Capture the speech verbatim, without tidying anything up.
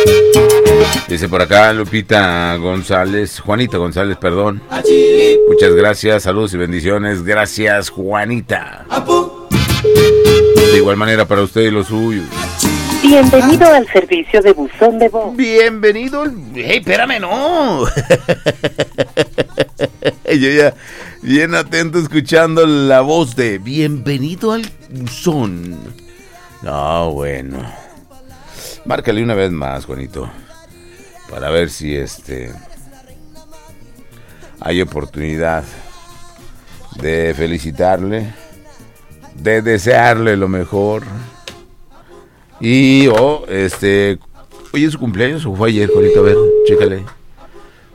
Dice por acá Lupita González, Juanita González, perdón. Muchas gracias, saludos y bendiciones. Gracias, Juanita. De igual manera para usted y los suyos. Bienvenido al servicio de buzón de voz. Bienvenido. ¡Hey, espérame, no! Yo ya bien atento escuchando la voz de bienvenido al buzón. No, bueno. Márcale una vez más, Juanito, para ver si este hay oportunidad de felicitarle, de desearle lo mejor. Y, oh, este, ¿hoy es su cumpleaños o fue ayer, Juanito? A ver, chécale.